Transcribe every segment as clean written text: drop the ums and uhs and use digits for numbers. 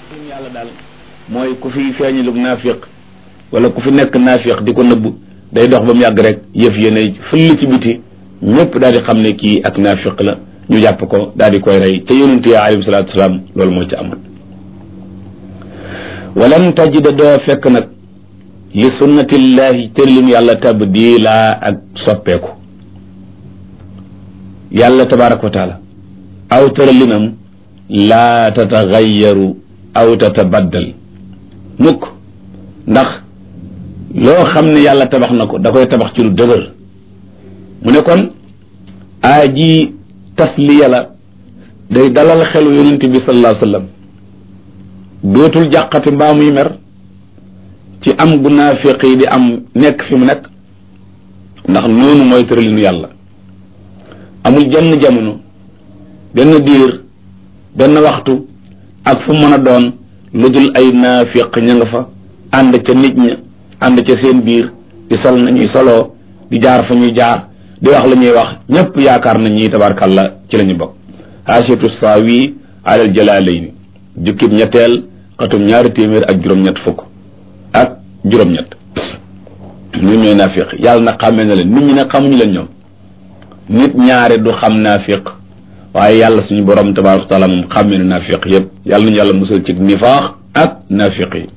yàlla daal mooy ku fi feeñalug naafiq wala ku fi nekk naafiq di ko nëbb day dox ba mu yàgg rek yëf yéene fëll ci biti ñëpp daal di xam ne kii ak naafiq la ñu jàpp ko daal di koy rey te yonent yi alayhi salaatu wasalaam loolu moo ci amoon. walan tajida doo fekk nag li sunnatillahi tërlim yàlla tabdiila ak soppeeku yàlla tabaaraka wa taala aw tëralinam laa tatagayaru aw tatabaddal mukk ndax loo xam ne yàlla tabax na ko da koy tabax ci lu dëgër mu ne kon aji tasliya la day dalal xelu yonent bi sallallahu alayhi wa sallam dootul jàqati mbaa muy mer ci am gu naafiq yi di am nekk fi mu nekk ndax noonu mooy tëralinu yàlla amul jenn jamono benn diir benn waxtu ak fu mën a doon lu dul ay naafiq ña nga fa ànd ca nit ña ànd ca seen biir di sol nañuy soloo di jaar fa ñuy jaar di wax la ñuy wax ñëpp yaakaar nañ ñi tabarkàlla ci la ñu bokk haasiatu saawi alal jalaalayni jukkib ñetteel xatum 200 ak juróom-ñett fukk ak juróom-ñett ñu ñooy naafiq yàlla na xàmmee na leen nit ñi nag xamuñu leen ñoom nit ñaare du xam naafiq waaye yàlla suñu borom tabaaraka wa taala moom xàmmee na naafiq yëpp yàlla nañu yàlla musal ci nifaax ak naafiq yi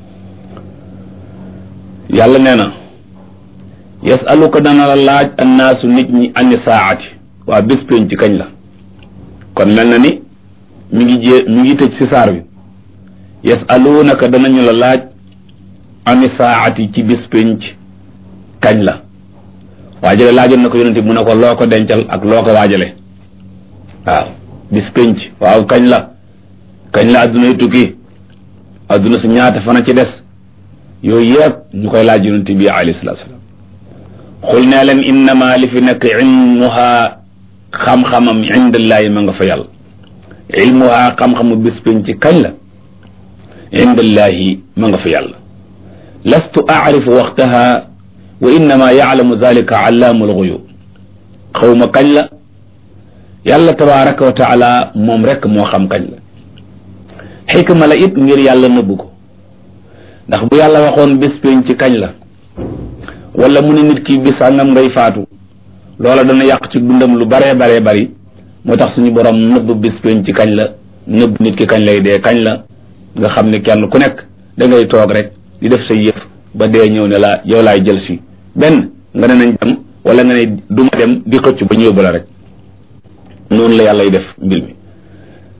yàlla nee na yasaluka dana la laaj annaasu nit ñi ani saati waa bés pénc ci kañ la kon mel na ni mi ngi tëj si saar wi yasaluunaka danañu la laaj ani saati ci bés pénc kañ la waajale laajoon na ko yonente mu ne ko loo ko dencal ak loo ko waajale waaw bés pénc waaw kañ la adduna yu tukki adduna su ñaata fana ci des yooyu yëpp ñu koy laaj yonente bi alayhi salaatu salaam xul nee leen innama li fi nekk ilmuha xam-xamam indallaahi ma nga fa yàlla ilmuha xam-xamu bés pénc kañ la indallaahi ma nga fa yàlla lastu aarifu waxtaha wa innama yaalamu zalika allaamul guyub xawma kañ la yàlla tabaraka wa taala moom rek moo xam kañ la xikma la it ngir yàlla nëbbu ko ndax bu yàlla waxoon bés pénc ci kañ la wala mu ne nit ki bis sàngam ngay faatu loola dana yàq ci dundam lu baree bari moo tax suñu borom nëbb bés pénc ci kañ la nëbb nit ki kañ lay dee kañ la nga xam ne kenn ku nekk da ngay toog rek di def sa yëf ba dee ñëw ne la yow laay jël si benn nga ne nañ dem wala nga ne duma dem di xëcc ba ñu yóbbu la rek noonu la yàlla y def mbir mi